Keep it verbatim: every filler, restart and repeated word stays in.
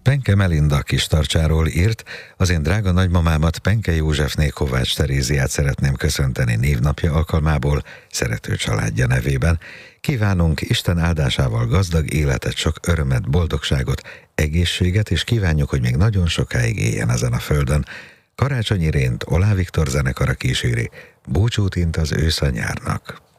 Penke Melinda Kistarcsáról írt: az én drága nagymamámat, Penke Józsefné Kovács Teréziát szeretném köszönteni névnapja alkalmából, szerető családja nevében. Kívánunk Isten áldásával gazdag életet, sok örömet, boldogságot, egészséget, és kívánjuk, hogy még nagyon sokáig éljen ezen a földön. Karácsonyi Rént Oláh Viktor zenekara kíséri, búcsút int az ősz a nyárnak.